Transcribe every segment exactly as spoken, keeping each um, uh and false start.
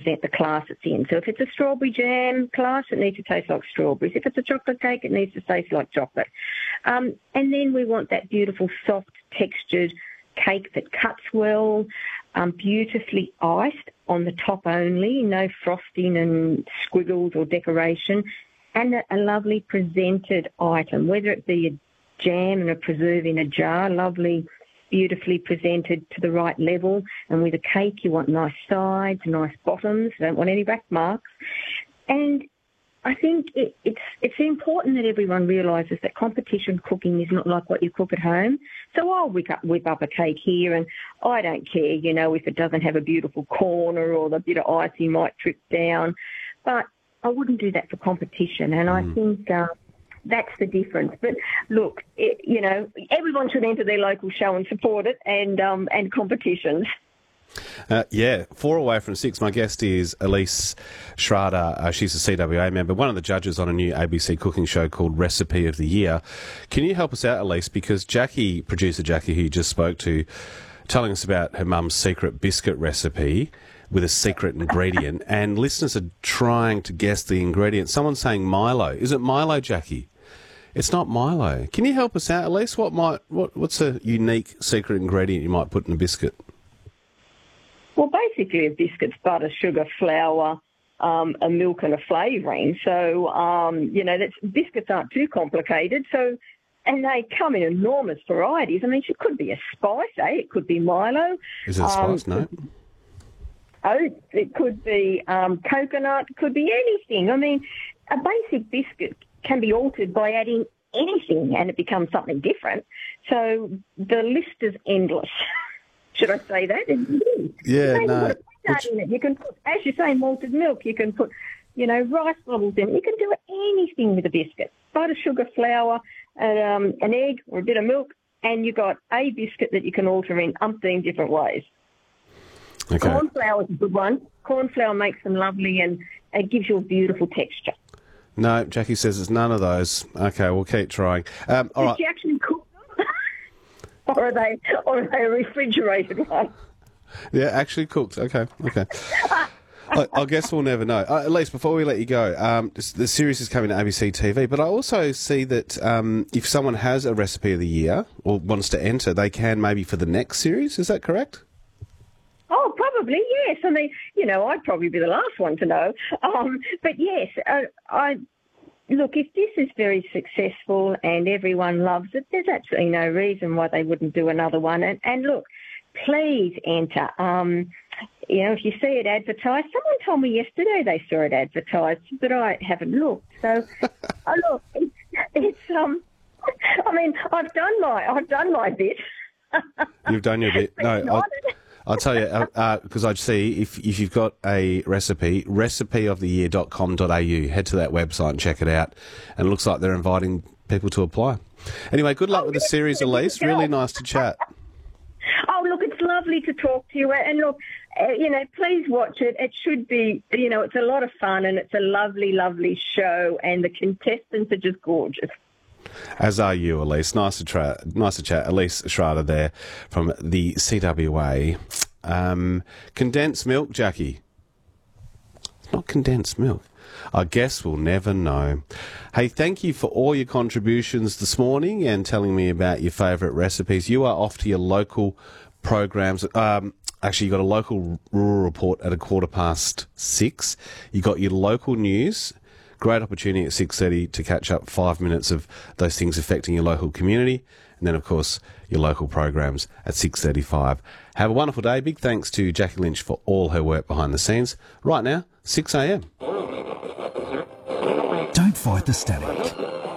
represent the class it's in. So if it's a strawberry jam class, it needs to taste like strawberries. If it's a chocolate cake, it needs to taste like chocolate. Um, and then we want that beautiful, soft, textured cake that cuts well, um, beautifully iced on the top only, no frosting and squiggles or decoration, and a, a lovely presented item, whether it be a jam and a preserve in a jar, lovely, beautifully presented to the right level. And with a cake, you want nice sides, nice bottoms, you don't want any back marks. And I think it, it's it's important that everyone realises that competition cooking is not like what you cook at home. So I'll whip up, whip up a cake here, and I don't care, you know, if it doesn't have a beautiful corner or the bit of icing might drip down. But I wouldn't do that for competition, and mm. I think uh, that's the difference. But look, it, you know, everyone should enter their local show and support it, and um, and competitions. Uh, yeah, four away from six. My guest is Elise Schrader. Uh, she's a C W A member, one of the judges on a new A B C cooking show called Recipe of the Year. Can you help us out, Elise? Because Jackie, producer Jackie, who you just spoke to, telling us about her mum's secret biscuit recipe with a secret ingredient, and listeners are trying to guess the ingredient. Someone's saying Milo. Is it Milo, Jackie? It's not Milo. Can you help us out, Elise? What might what what's a unique secret ingredient you might put in a biscuit? Well, basically a biscuit's butter, sugar, flour, um, a milk and a flavouring. So, um, you know, that's, biscuits aren't too complicated. So, and they come in enormous varieties. I mean, it could be a spice, eh? It could be Milo. Is it a spice? Um, no. Oats. It could be um, coconut. It could be anything. I mean, a basic biscuit can be altered by adding anything and it becomes something different. So the list is endless. Should I say that? Yeah, you no. Which... in it. You can put, as you say, malted milk. You can put, you know, rice bubbles in it. You can do anything with a biscuit. Butter, sugar, flour, and, um, an egg or a bit of milk, and you've got a biscuit that you can alter in umpteen different ways. Okay. Corn flour is a good one. Corn flour makes them lovely and it gives you a beautiful texture. No, Jackie says it's none of those. Okay, we'll keep trying. Um, all Did right. you actually cook them? or are they, or are they a refrigerated one? Yeah, actually cooked. Okay, okay. I, I guess we'll never know. Uh, at least before we let you go, um, this, the series is coming to A B C T V, but I also see that um, if someone has a recipe of the year or wants to enter, they can maybe for the next series. Is that correct? Oh, probably, yes. I mean, you know, I'd probably be the last one to know. Um, but yes, uh, I look, if this is very successful and everyone loves it, there's absolutely no reason why they wouldn't do another one. And, and look, please enter. Um, you know, if you see it advertised, someone told me yesterday they saw it advertised, but I haven't looked. So, oh, look, it's, it's um, I mean, I've done my, I've done my bit. You've done your bit. No, I'll, I'll tell you, because uh, uh, I'd see if, if you've got a recipe, recipe of the year dot com dot a u. Head to that website and check it out. And it looks like they're inviting people to apply. Anyway, good luck oh, with the series, Elise. Really nice to chat. Oh, look, it's lovely to talk to you. And look, uh, you know, please watch it. It should be, you know, it's a lot of fun and it's a lovely, lovely show. And the contestants are just gorgeous. As are you, Elise. Nice to, tra- nice to chat. Elise Schrader there from the C W A. Um, condensed milk, Jackie. It's not condensed milk. I guess we'll never know. Hey, thank you for all your contributions this morning and telling me about your favourite recipes. You are off to your local programs. Um, actually, you got a local rural report at a quarter past six. You got your local news. Great opportunity at six thirty to catch up five minutes of those things affecting your local community. And then, of course, your local programs at six thirty-five. Have a wonderful day. Big thanks to Jackie Lynch for all her work behind the scenes. Right now, six a m. Don't fight the static.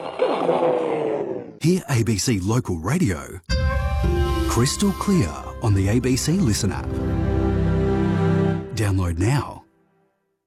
Hear A B C Local Radio crystal clear on the A B C Listen app. Download now.